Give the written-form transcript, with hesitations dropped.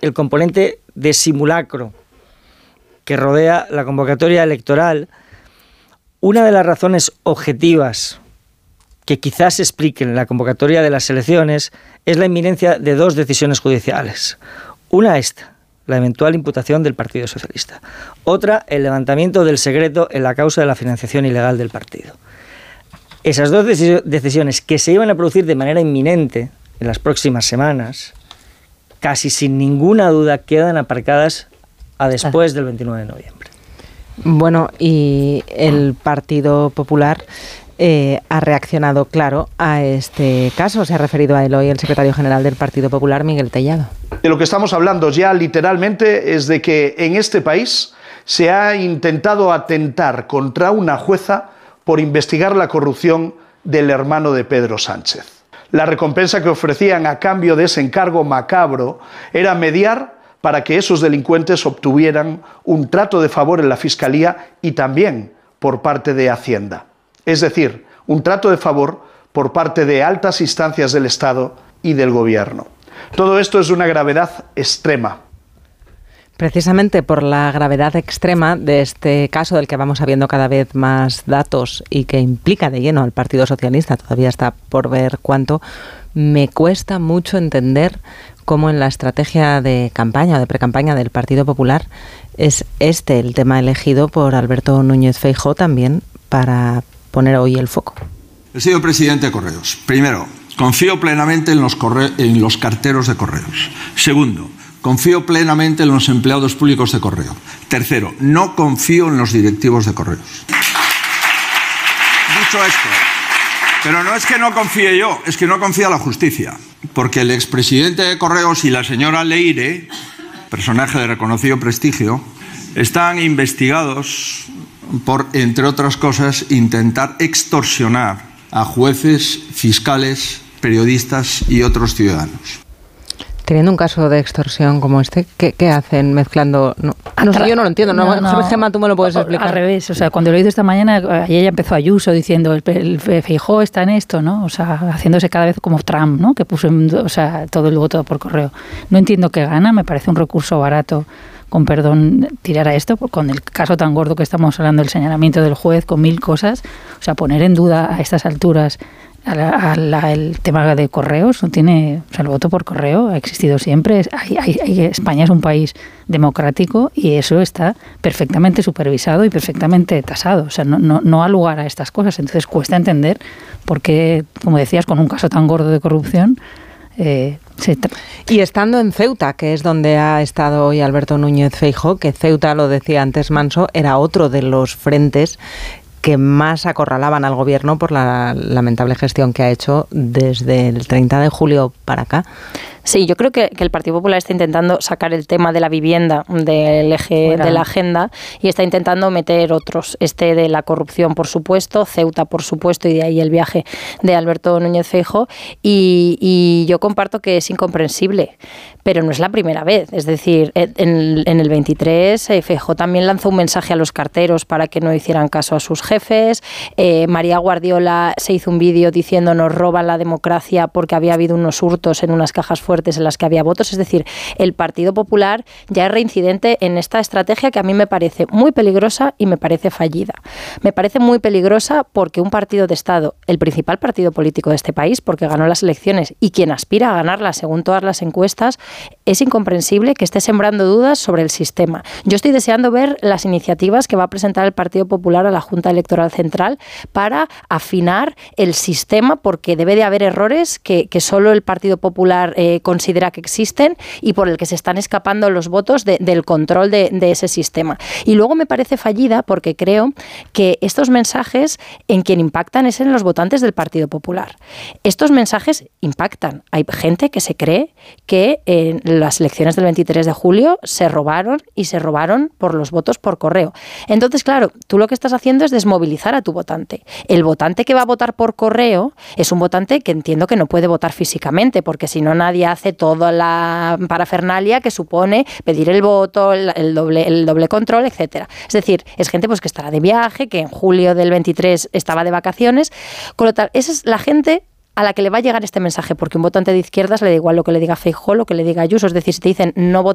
el componente de simulacro que rodea la convocatoria electoral, una de las razones objetivas que quizás expliquen la convocatoria de las elecciones es la inminencia de 2 decisiones judiciales. Una esta, la eventual imputación del Partido Socialista. Otra, el levantamiento del secreto en la causa de la financiación ilegal del partido. Esas 2 decisiones que se iban a producir de manera inminente en las próximas semanas, casi sin ninguna duda quedan aparcadas a después del 29 de noviembre. Bueno, y el Partido Popular ha reaccionado, claro, a este caso. Se ha referido a él hoy el secretario general del Partido Popular, Miguel Tellado. De lo que estamos hablando ya literalmente es de que en este país se ha intentado atentar contra una jueza por investigar la corrupción del hermano de Pedro Sánchez. La recompensa que ofrecían a cambio de ese encargo macabro era mediar para que esos delincuentes obtuvieran un trato de favor en la Fiscalía y también por parte de Hacienda. Es decir, un trato de favor por parte de altas instancias del Estado y del Gobierno. Todo esto es de una gravedad extrema. Precisamente por la gravedad extrema de este caso, del que vamos sabiendo cada vez más datos y que implica de lleno al Partido Socialista, todavía está por ver cuánto, me cuesta mucho entender cómo en la estrategia de campaña o de precampaña del Partido Popular es este el tema elegido por Alberto Núñez Feijóo también para poner hoy el foco. He sido presidente de Correos. Primero, confío plenamente en los carteros de Correos. Segundo, confío plenamente en los empleados públicos de Correo. Tercero, no confío en los directivos de Correos. Dicho esto, pero no es que no confíe yo, es que no confía la justicia. Porque el expresidente de Correos y la señora Leire, personaje de reconocido prestigio, están investigados por, entre otras cosas, intentar extorsionar a jueces, fiscales, periodistas y otros ciudadanos. Teniendo un caso de extorsión como este, ¿qué hacen mezclando? No sé, yo no lo entiendo. No, Gemma, tú me lo puedes explicar. Al revés, o sea, cuando lo he oído esta mañana, ayer ya empezó Ayuso diciendo, el Feijóo está en esto, ¿no? O sea, haciéndose cada vez como Trump, ¿no? Que puso, todo el voto por correo. No entiendo qué gana, me parece un recurso barato, con perdón, tirar a esto, con el caso tan gordo que estamos hablando, el señalamiento del juez, con 1000 cosas. O sea, poner en duda a estas alturas el tema de correos no tiene, o sea, el voto por correo ha existido siempre. España es un país democrático y eso está perfectamente supervisado y perfectamente tasado. O sea, no ha lugar a estas cosas. Entonces cuesta entender por qué, como decías, con un caso tan gordo de corrupción. Y estando en Ceuta, que es donde ha estado hoy Alberto Núñez Feijóo, que Ceuta, lo decía antes Manso, era otro de los frentes que más acorralaban al gobierno por la lamentable gestión que ha hecho desde el 30 de julio para acá. Sí, yo creo que el Partido Popular está intentando sacar el tema de la vivienda del eje de la agenda y está intentando meter otros. Este de la corrupción, por supuesto, Ceuta, por supuesto, y de ahí el viaje de Alberto Núñez Feijóo. Y yo comparto que es incomprensible, pero no es la primera vez. Es decir, en el 23 Feijóo también lanzó un mensaje a los carteros para que no hicieran caso a sus jefes. María Guardiola se hizo un vídeo diciendo nos roban la democracia porque había habido unos hurtos en unas cajas fuertes en las que había votos. Es decir, el Partido Popular ya es reincidente en esta estrategia que a mí me parece muy peligrosa y me parece fallida. Me parece muy peligrosa porque un partido de Estado, el principal partido político de este país, porque ganó las elecciones y quien aspira a ganarlas según todas las encuestas, es incomprensible que esté sembrando dudas sobre el sistema. Yo estoy deseando ver las iniciativas que va a presentar el Partido Popular a la Junta Electoral Central para afinar el sistema, porque debe de haber errores que solo el Partido Popular considera que existen y por el que se están escapando los votos del control de ese sistema. Y luego me parece fallida porque creo que estos mensajes en quien impactan es en los votantes del Partido Popular. Estos mensajes impactan. Hay gente que se cree que en las elecciones del 23 de julio se robaron por los votos por correo. Entonces, claro, tú lo que estás haciendo es desmovilizar a tu votante. El votante que va a votar por correo es un votante que entiendo que no puede votar físicamente, porque si no nadie hace toda la parafernalia que supone pedir el voto, el doble control, etcétera. Es decir, es gente pues que estará de viaje, que en julio del 23 estaba de vacaciones. Con lo tal, esa es la gente a la que le va a llegar este mensaje, porque un votante de izquierdas le da igual lo que le diga Feijóo, lo que le diga Ayuso. Es decir, si te dicen no votes